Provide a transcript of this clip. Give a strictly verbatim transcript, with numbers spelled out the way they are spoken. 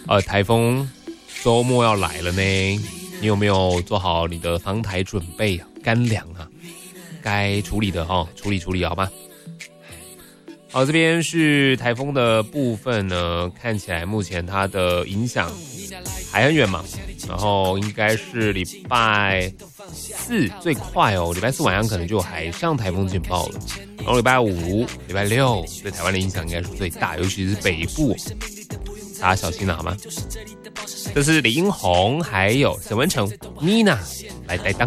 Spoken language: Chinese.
呃，台风周末要来了呢，你有没有做好你的防台准备啊？干粮啊，该处理的哦，处理处理好吗？好，这边是台风的部分呢，看起来目前它的影响还很远嘛，然后应该是礼拜四最快哦，礼拜四晚上可能就有海上台风警报了，然后礼拜五、礼拜六对台湾的影响应该是最大，尤其是北部，大家小心了好吗？这是李英宏还有沈文成、Nina 来担当。